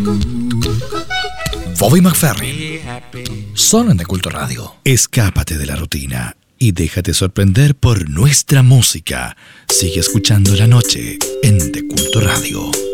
Bobby McFerrin, solo en The Culto Radio. Escápate de la rutina y déjate sorprender por nuestra música. Sigue escuchando la noche en The Culto Radio.